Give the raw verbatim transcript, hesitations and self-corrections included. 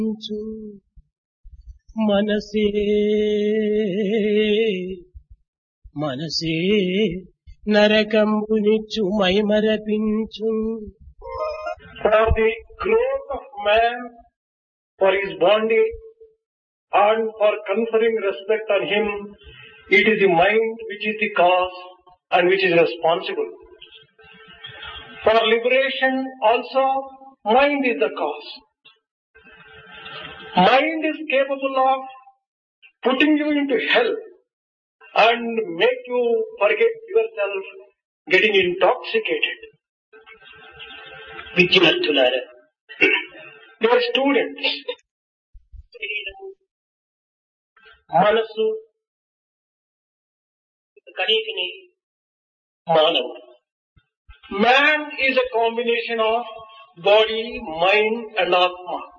పించు మనసే మనసే నరకంబునిచ్చు మైమరపించు. For the growth of man, for his bondage, and for conferring respect on him, it is the mind which is the cause and which is responsible. For liberation also, mind is the cause. Mind is capable of putting you into hell and make you forget yourself, getting intoxicated. విద్యార్థులారా, Dear students, శరీరము మనసు కలిగిన మానవుడు. man is a combination of body, mind and Atma.